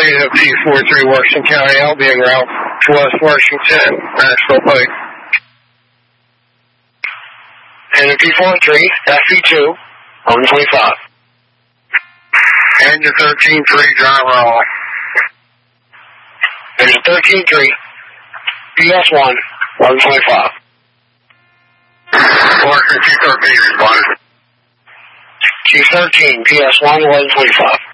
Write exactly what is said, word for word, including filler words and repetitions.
Data P forty-three Washington County, I'll be en route to West Washington, Maxwell Pike. And P forty-three, F E two, eleven twenty-five. Engine thirteen three, driver all. Engine thirteen three, P S one, eleven twenty-five. Washington T thirteen responded. T thirteen, P S one, eleven twenty-five.